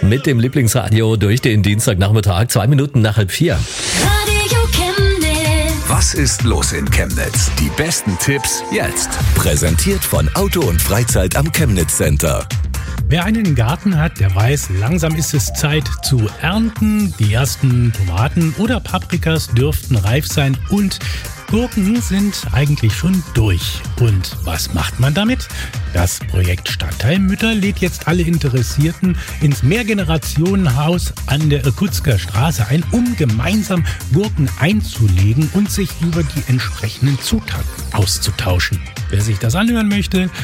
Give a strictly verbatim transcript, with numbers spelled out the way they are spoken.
mit dem Lieblingsradio durch den Dienstagnachmittag, zwei Minuten nach halb vier. Radio Chemnitz. Was ist los in Chemnitz? Die besten Tipps jetzt. Präsentiert von Auto und Freizeit am Chemnitz Center. Wer einen Garten hat, der weiß, langsam ist es Zeit zu ernten. Die ersten Tomaten oder Paprikas dürften reif sein und Gurken sind eigentlich schon durch. Und was macht man damit? Das Projekt Stadtteilmütter lädt jetzt alle Interessierten ins Mehrgenerationenhaus an der Irkutsker Straße ein, um gemeinsam Gurken einzulegen und sich über die entsprechenden Zutaten auszutauschen. Wer sich das anhören möchte,